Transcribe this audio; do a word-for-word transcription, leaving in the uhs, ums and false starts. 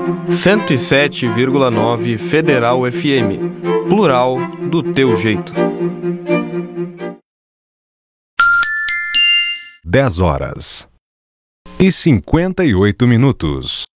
cento e sete vírgula nove Federal F M. Plural do teu jeito. dez horas e cinquenta e oito minutos.